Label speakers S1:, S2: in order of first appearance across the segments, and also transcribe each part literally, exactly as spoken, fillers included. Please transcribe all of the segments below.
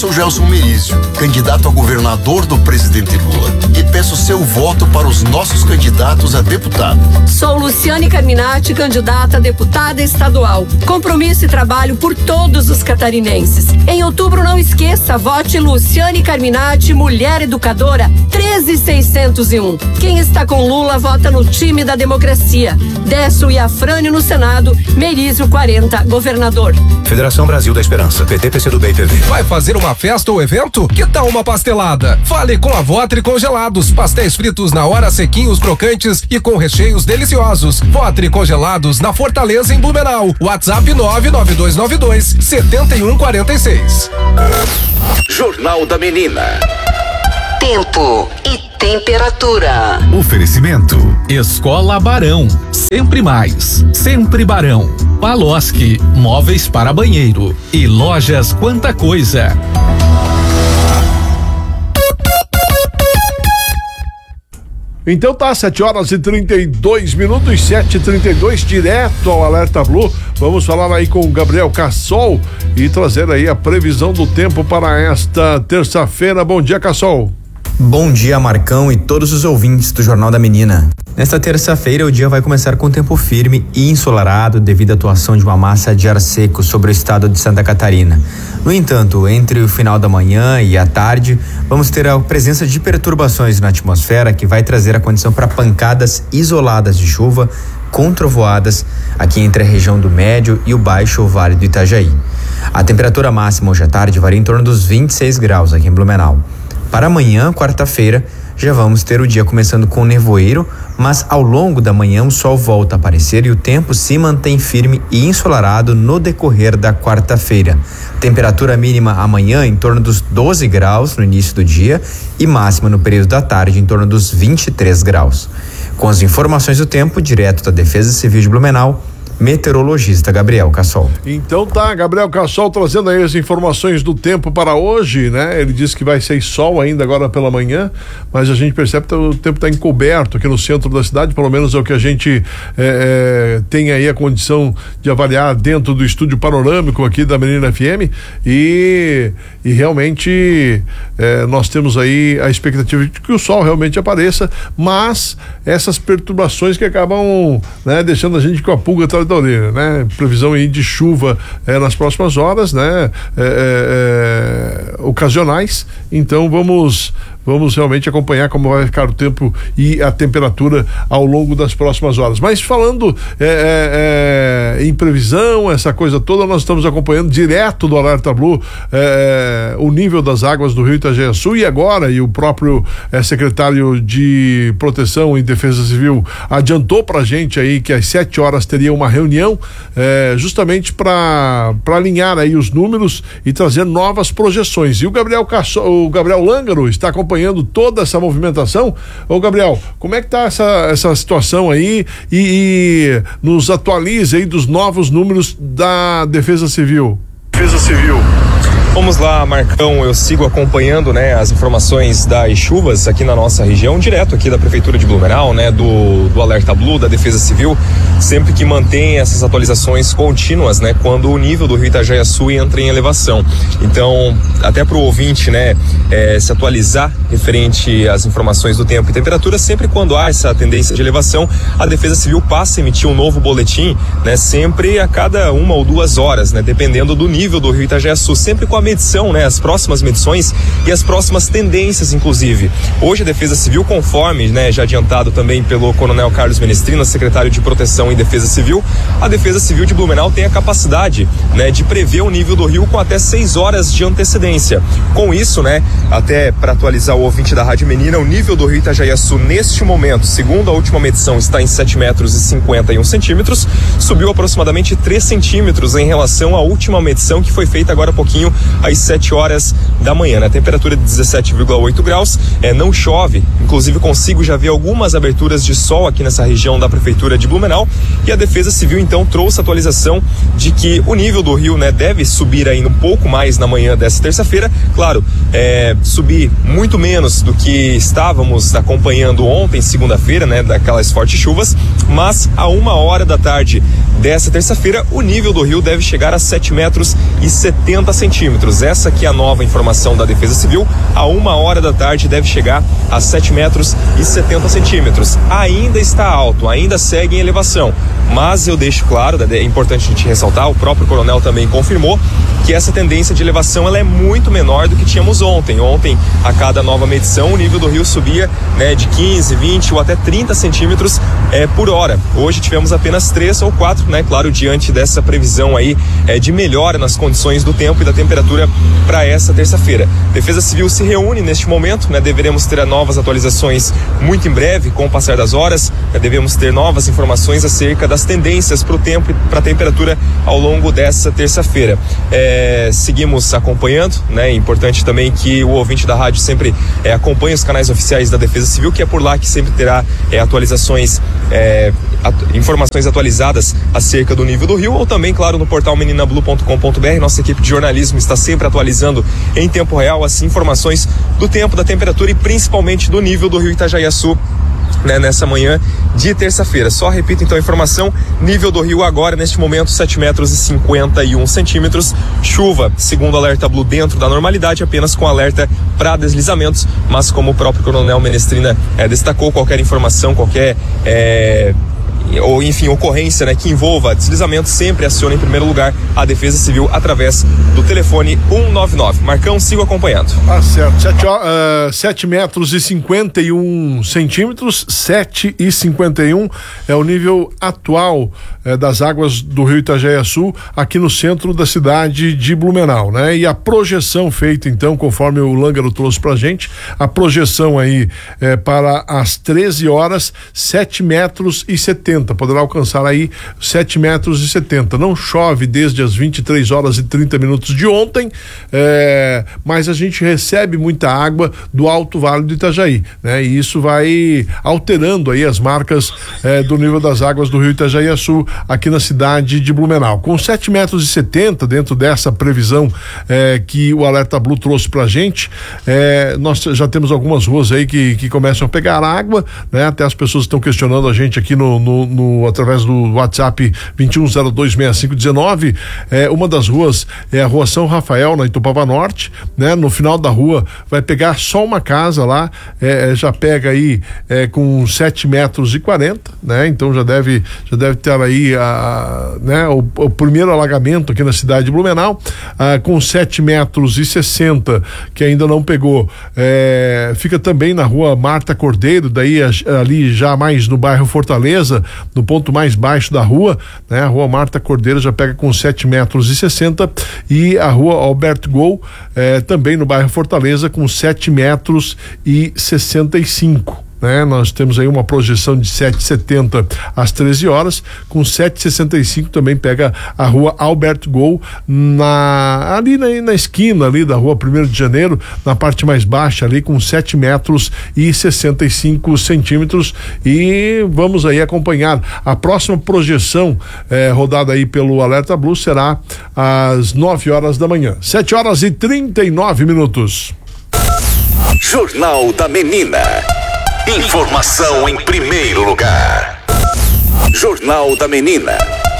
S1: sou Gelson Merizio, candidato a governador do presidente Lula, e peço seu voto para os nossos candidatos a deputado.
S2: Sou Luciane Carminati, candidata a deputada estadual. Compromisso e trabalho por todos os catarinenses. Em outubro, não esqueça, vote Luciane Carminati, mulher educadora, treze seiscentos e um. Quem está com Lula, vota no time da democracia. Décio Iafrânio no Senado, Merizio quarenta, governador.
S3: Federação Brasil da Esperança, P T, P C do B e P V.
S4: Vai fazer uma festa ou evento? Que tal uma pastelada? Fale com a Votre Congelados. Pastéis fritos na hora, sequinhos, crocantes e com recheios deliciosos. Votre Congelados na Fortaleza, em Blumenau. WhatsApp nove nove dois nove dois, sete um quatro seis.
S5: Jornal da Menina.
S6: Tempo e temperatura.
S7: Oferecimento: Escola Barão. Sempre mais. Sempre Barão. Paloski, móveis para banheiro. E Lojas Quanta Coisa.
S8: Então tá, sete horas e trinta e dois minutos, sete e trinta e dois, direto ao Alerta Blue. Vamos falar aí com o Gabriel Cassol e trazer aí a previsão do tempo para esta terça-feira. Bom dia, Cassol.
S9: Bom dia, Marcão e todos os ouvintes do Jornal da Menina. Nesta terça-feira, o dia vai começar com tempo firme e ensolarado devido à atuação de uma massa de ar seco sobre o estado de Santa Catarina. No entanto, entre o final da manhã e a tarde, vamos ter a presença de perturbações na atmosfera que vai trazer a condição para pancadas isoladas de chuva com trovoadas aqui entre a região do Médio e o Baixo Vale do Itajaí. A temperatura máxima hoje à tarde varia em torno dos vinte e seis graus aqui em Blumenau. Para amanhã, quarta-feira, já vamos ter o dia começando com nevoeiro, mas ao longo da manhã o sol volta a aparecer e o tempo se mantém firme e ensolarado no decorrer da quarta-feira. Temperatura mínima amanhã em torno dos doze graus no início do dia e máxima no período da tarde em torno dos vinte e três graus. Com as informações do tempo, direto da Defesa Civil de Blumenau, meteorologista Gabriel Cassol.
S8: Então tá, Gabriel Cassol trazendo aí as informações do tempo para hoje, né? Ele disse que vai ser sol ainda agora pela manhã, mas a gente percebe que o tempo está encoberto aqui no centro da cidade, pelo menos é o que a gente é, é, tem aí a condição de avaliar dentro do estúdio panorâmico aqui da Menina F M e, e realmente é, nós temos aí a expectativa de que o sol realmente apareça, mas essas perturbações que acabam, né, deixando a gente com a pulga atrás da orelha, né? Previsão aí de chuva é, nas próximas horas, né? É, é, ocasionais. Então vamos vamos realmente acompanhar como vai ficar o tempo e a temperatura ao longo das próximas horas. Mas falando é, é, em previsão, essa coisa toda, nós estamos acompanhando direto do Alerta Blue é, o nível das águas do Rio Itajaí e agora, e o próprio é, secretário de Proteção e Defesa Civil adiantou pra gente aí que às sete horas teria uma reunião é, justamente para para alinhar aí os números e trazer novas projeções. E o Gabriel Casso, o Gabriel Lângaro está acompanhando acompanhando toda essa movimentação. Ô Gabriel, como é que tá essa, essa situação aí e, e nos atualize aí dos novos números da Defesa Civil? Defesa Civil.
S10: Vamos lá, Marcão, eu sigo acompanhando, né, as informações das chuvas aqui na nossa região, direto aqui da Prefeitura de Blumenau, né, do, do Alerta Blue, da Defesa Civil, sempre que mantém essas atualizações contínuas, né, quando o nível do Rio Itajaí entra em elevação. Então, até para o ouvinte, né, é, se atualizar referente às informações do tempo e temperatura, sempre quando há essa tendência de elevação, a Defesa Civil passa a emitir um novo boletim, né, sempre a cada uma ou duas horas, né, dependendo do nível do Rio Itajaí, sempre com a medição, né, as próximas medições e as próximas tendências, inclusive. Hoje a Defesa Civil, conforme, né, já adiantado também pelo Coronel Carlos Menestrina, secretário de Proteção e Defesa Civil, a Defesa Civil de Blumenau tem a capacidade, né, de prever o nível do rio com até seis horas de antecedência. Com isso, né, até para atualizar o ouvinte da Rádio Menina, o nível do Rio Itajaí-Açu neste momento, segundo a última medição, está em sete metros e cinquenta e um centímetros, subiu aproximadamente três centímetros em relação à última medição que foi feita agora há pouquinho, às sete horas da manhã, né? Temperatura de dezessete vírgula oito graus, é, não chove, inclusive consigo já ver algumas aberturas de sol aqui nessa região da Prefeitura de Blumenau, e a Defesa Civil então trouxe a atualização de que o nível do rio, né, deve subir ainda um pouco mais na manhã dessa terça-feira, claro, é, subir muito menos do que estávamos acompanhando ontem, segunda-feira, né, daquelas fortes chuvas, mas a uma hora da tarde dessa terça-feira, o nível do rio deve chegar a sete metros e setenta centímetros. centímetros. Essa aqui é a nova informação da Defesa Civil. A uma hora da tarde deve chegar a sete metros e setenta centímetros. Ainda está alto, ainda segue em elevação. Mas eu deixo claro, é importante a gente ressaltar, o próprio coronel também confirmou que essa tendência de elevação ela é muito menor do que tínhamos ontem. Ontem, a cada nova medição, o nível do rio subia, né, de quinze, vinte ou até trinta centímetros é, por hora. Hoje tivemos apenas três ou quatro, né, claro, diante dessa previsão aí é, de melhora nas condições do tempo e da temperatura para essa terça-feira. Defesa Civil se reúne neste momento, né, deveremos ter novas atualizações muito em breve, com o passar das horas, né, devemos ter novas informações acerca das tendências para o tempo e para a temperatura ao longo dessa terça-feira. É, É, seguimos acompanhando, né? É importante também que o ouvinte da rádio sempre é, acompanhe os canais oficiais da Defesa Civil, que é por lá que sempre terá é, atualizações, é, atu- informações atualizadas acerca do nível do rio, ou também, claro, no portal menina blue ponto com ponto b r. Nossa equipe de jornalismo está sempre atualizando em tempo real as informações do tempo, da temperatura e principalmente do nível do rio Itajaiaçu, né, nessa manhã de terça-feira. Só repito então a informação: nível do rio agora neste momento sete metros e cinquenta e um centímetros. Chuva, segundo o alerta Blue, dentro da normalidade, apenas com alerta para deslizamentos, mas como o próprio coronel Menestrina é, destacou, qualquer informação, qualquer é, ou enfim, ocorrência, né, que envolva deslizamento, sempre aciona em primeiro lugar a Defesa Civil através do telefone cento e noventa e nove. Marcão, sigo acompanhando.
S8: Tá certo, sete, uh, sete metros e cinquenta e um centímetros, sete e cinquenta e um é o nível atual uh, das águas do rio Itajaiaçu, aqui no centro da cidade de Blumenau, né? E a projeção feita então, conforme o Lângaro trouxe pra gente, a projeção aí uh, para as treze horas, sete metros e setenta, poderá alcançar aí sete metros e setenta. Não chove desde as vinte e três horas e trinta minutos de ontem, é, mas a gente recebe muita água do Alto Vale do Itajaí, né? E isso vai alterando aí as marcas é, do nível das águas do rio Itajaiaçu aqui na cidade de Blumenau. Com sete metros e setenta, dentro dessa previsão é, que o Alerta Blue trouxe pra gente, é, nós já temos algumas ruas aí que, que começam a pegar água, né? Até as pessoas estão questionando a gente aqui no, no, no através do WhatsApp vinte e um zero dois sessenta e cinco dezenove. É, uma das ruas é a rua São Rafael, na Itupava Norte, né? No final da rua vai pegar só uma casa lá, é, já pega aí é, com sete metros e quarenta, né? Então já deve, já deve ter aí a, né? o, o primeiro alagamento aqui na cidade de Blumenau, ah, com sete metros e sessenta, que ainda não pegou. É, fica também na rua Marta Cordeiro, daí ali já mais no bairro Fortaleza, no ponto mais baixo da rua, né? A rua Marta Cordeiro já pega com sete metros e sessenta, e a rua Alberto Gol eh, também no bairro Fortaleza com sete metros e sessenta e cinco. Né? Nós temos aí uma projeção de sete e setenta às treze horas, com sete e sessenta e cinco também pega a rua Alberto Gol, na, ali na, na esquina ali da rua primeiro de janeiro, na parte mais baixa ali, com sete metros e sessenta e cinco centímetros. E vamos aí acompanhar a próxima projeção eh, rodada aí pelo Alerta Blue será às nove horas da manhã, sete horas e trinta e nove minutos.
S5: Jornal da Menina. Informação em primeiro lugar. Jornal da Menina.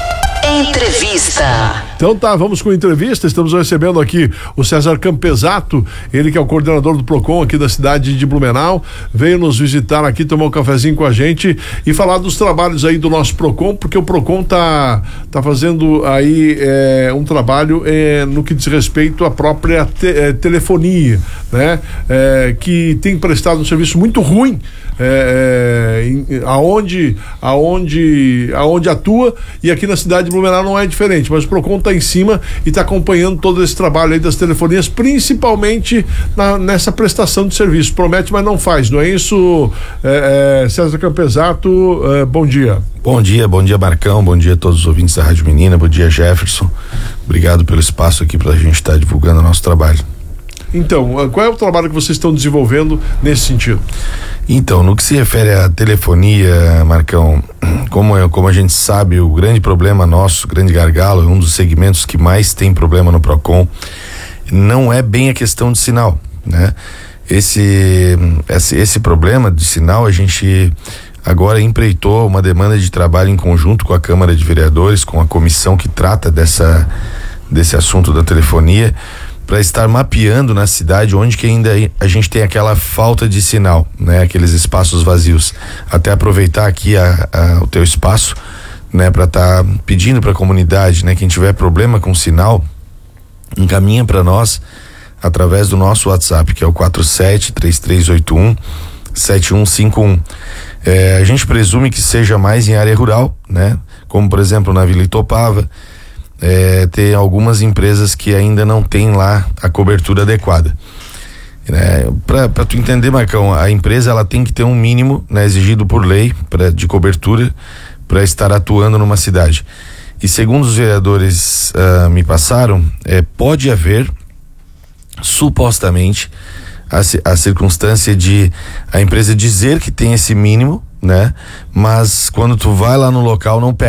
S6: Entrevista.
S8: Então tá, vamos com entrevista. Estamos recebendo aqui o César Campesato, ele que é o coordenador do Procon aqui da cidade de Blumenau, veio nos visitar aqui, tomar um cafezinho com a gente e falar dos trabalhos aí do nosso Procon, porque o Procon tá, tá fazendo aí é, um trabalho é, no que diz respeito à própria te, é, telefonia, né? É, que tem prestado um serviço muito ruim é, é, aonde, aonde, aonde atua, e aqui na cidade de Blumenau não é diferente, mas o Procon está em cima e está acompanhando todo esse trabalho aí das telefonias, principalmente na, nessa prestação de serviço. Promete, mas não faz, não é isso, é, é, César Campesato? É, bom dia.
S11: Bom dia, bom dia Marcão, bom dia a todos os ouvintes da Rádio Menina, bom dia Jefferson, obrigado pelo espaço aqui para a gente estar tá divulgando o nosso trabalho.
S8: Então, qual é o trabalho que vocês estão desenvolvendo nesse sentido?
S11: Então, no que se refere à telefonia, Marcão, como, é, como a gente sabe, o grande problema nosso, o grande gargalo, um dos segmentos que mais tem problema no Procon, não é bem a questão de sinal, né? Esse, esse, esse problema de sinal, a gente agora empreitou uma demanda de trabalho em conjunto com a Câmara de Vereadores, com a comissão que trata dessa, desse assunto da telefonia, para estar mapeando na cidade onde que ainda a gente tem aquela falta de sinal, né? Aqueles espaços vazios. Até aproveitar aqui a, a, o teu espaço, né? Para estar tá pedindo para a comunidade, né? Quem tiver problema com sinal, encaminha para nós através do nosso WhatsApp, que é o quatro sete três três oito um sete um cinco um. É, a gente presume que seja mais em área rural, né? Como por exemplo na Vila Itopava, é, tem algumas empresas que ainda não tem lá a cobertura adequada. É, para tu entender, Marcão, a empresa ela tem que ter um mínimo, né, exigido por lei pra, de cobertura para estar atuando numa cidade. E segundo os vereadores uh, me passaram, é, pode haver supostamente a, a circunstância de a empresa dizer que tem esse mínimo, né? Mas quando tu vai lá no local não pega.